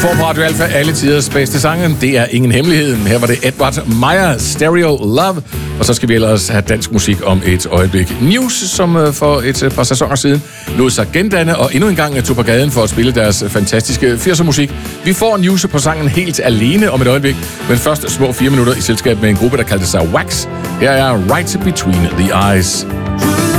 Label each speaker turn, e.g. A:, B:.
A: får på Radio Alpha alle tiders bedste sange. Det er ingen hemmelighed. Her var det Edward Meyer, Stereo Love. Og så skal vi ellers have dansk musik om et øjeblik. News, som for et par sæsoner siden lod sig gendanne og endnu en gang tog på gaden for at spille deres fantastiske 80'er musik. Vi får News på sangen helt alene om et øjeblik, men først små 4 minutter i selskab med en gruppe, der kaldte sig Wax. Her er Right Between the Eyes.